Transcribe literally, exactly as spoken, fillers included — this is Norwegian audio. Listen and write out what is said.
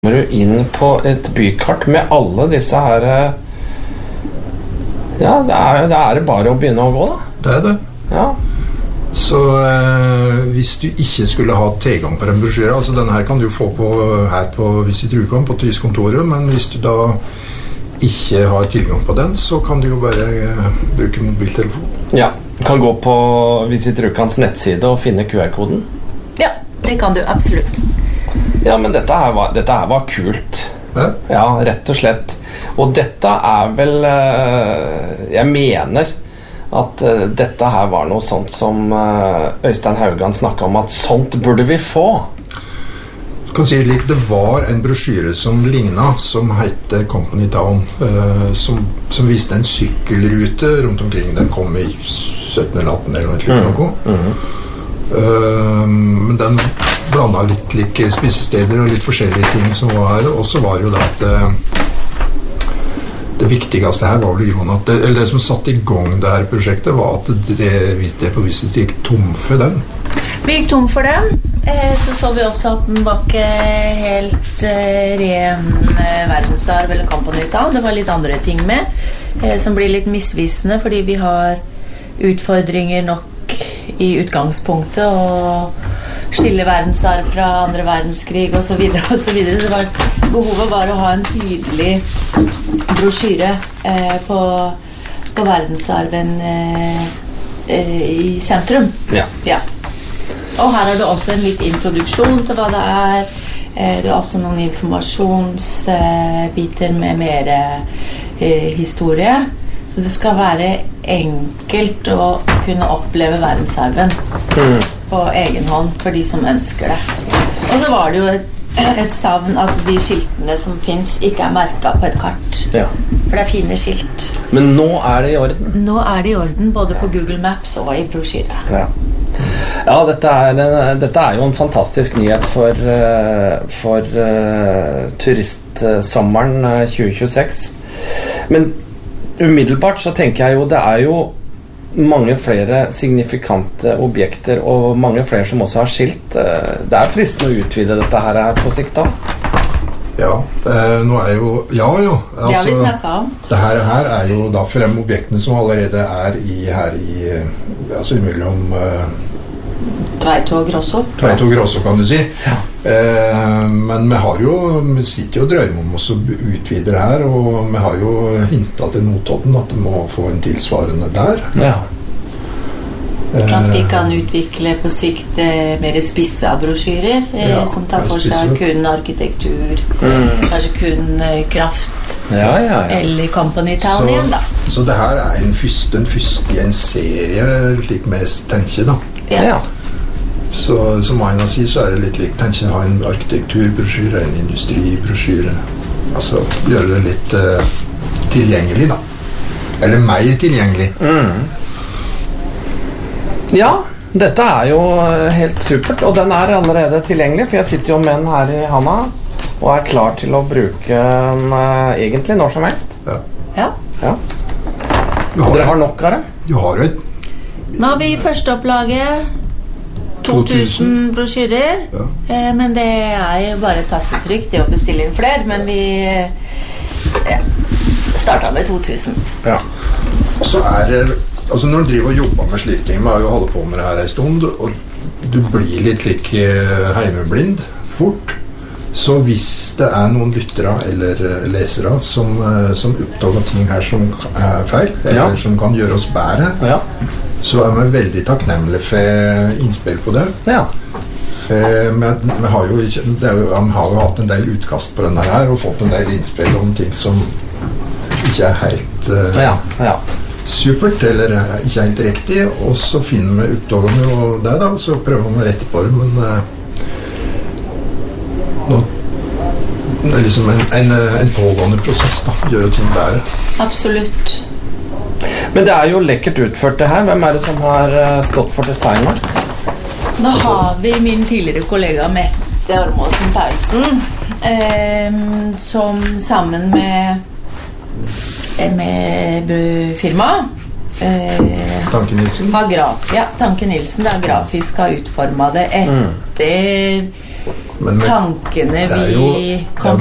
kommer du inn på et bykart med alle disse her. Ja, det er, det er bare å begynne å gå da. Det er det. Ja. Så eh, hvis du ikke skulle ha tilgang på den brosjyren, altså denne her kan du få på her på Visit Rjukan på turistkontoret, men hvis du da ikke har tilgang på den, så kan du jo bare eh, bruke mobiltelefon. Ja, du kan gå på Visit Rjukans nettside og finne Q R-koden. Ja, det kan du absolutt. Ja, men dette her var, dette her var kult. Ja? Ja, rett og slett. Og dette er vel, jeg mener at dette her var noe sånt som Øystein Haugan snakket om, at sånt burde vi få. Du kan si litt, det var en brosjyre som lignet, som heter Company Town, som, som viste en sykkelrute rundt omkring. Den kom i sytten eller atten eller noe slik noe. Mm. Uh, men den blandet litt like spisesteder og litt forskjellige ting som var her, og så var jo det at uh, det viktigste her var vel at det, eller det som satte i gang det her prosjektet var at det, det på viset gikk tom for den. Vi gikk tom for den, eh, så så vi også at den var ikke helt eh, ren eh, verdensarv eller Company Town. Det var litt andre ting med, eh, som blir litt misvisende, fordi vi har utfordringer nok i utgangspunktet og skille verdensarv fra andre verdenskrig og så videre og så videre. Det var, behovet var å ha en tydelig brosjyre eh, på, på verdensarven eh, eh, i sentrum. Ja. Ja. Og her har du også en litt introduksjon til hva det er. Eh, det er også noen informasjonsbiter eh, med mer eh, historie. Så det skal være enkelt å kunne oppleve verdensarven mm. på egen hånd for de som ønsker det. Og så var det jo et, et savn at de skiltene som finnes ikke er merket på et kart. Ja. For det er fine skilt. Men nå er det i orden? Nå er det i orden, både på Google Maps og i brosjyre. Ja. Ja, dette er, dette er jo en fantastisk nyhet for, for uh, turistsommeren tjue tjueseks. Men umiddelbart så tenker jeg jo det er jo mange flere signifikante objekter og mange flere som også har skilt. Det er fristende å utvide dette her på sikt da. Ja, eh, nå er jo ja, jo altså, det har vi snakket om. Det her, her er jo da frem objektene som allerede er i, her i altså imellom uh, Tveito og Grosso. Tveito og Grosso, kan du si. Ja. Eh, men vi har jo vi sitter jo og drømmer om å utvide det her, og vi har jo hintet til Notodden at det må få en tilsvarende der. Ja. Eh, at vi kan utvikle på sikt eh, mer spissa brosjyrer eh, ja, som tar for seg kun arkitektur, mm. kanskje kun eh, kraft, ja, ja, ja. eller Company Town så, igjen da. Så det her er en første, en første i en serie, slik vi tenker da. Ja. Ja. Så som Aina sier, så er det litt likt. Tenk å ha en arkitekturbrosjyre, en industribrosjyre. Altså gjøre det litt uh, tilgjengelig, da. Eller mer tilgjengelig. Mm. Ja, dette er jo helt supert, og den er allerede tilgjengelig, for jeg sitter jo med den her i handa og er klar til å bruke den uh, egentlig når som helst. Ja. Ja. Ja. Har Dere har nok av det? Du har et Nå har vi første opplaget to tusen brosjyrer, ja. eh, men det er jo bare tastetrykk til å bestille inn flere, men vi ja, startet med to tusen. Ja. Og så er det, altså når du driver og jobber med slike ting, vi har jo holdt på med det her en stund, og du blir litt like heimeblind fort, så hvis det er noen lyttere eller lesere som, som oppdager ting her som er feil, eller ja. som kan gjøre oss bedre, ja. så er vi veldig takknemlige for innspill på det. Ja. For vi, vi, har jo, det er jo, vi har jo hatt en del utkast på denne her, og fått en del innspill om ting som ikke er helt uh, ja. Ja. supert, eller ikke helt riktig, og så finner vi oppdager vi jo det da, så prøver vi å rette på det, men uh, nå, det er liksom en, en, en pågående prosess da, gjør jo ting bedre. Absolutt. Men det er jo lekkert utført det her. Hvem er det som har stått for designet? Nå har vi min tidligere kollega Mette Ormåsen Paulsen, eh, som sammen med, med firma eh, Tanke Nilsen? Har graf, ja, Tanke Nilsen, da grafisk har utformet det etter mm. Men med, tankene det er vi jo- det er kan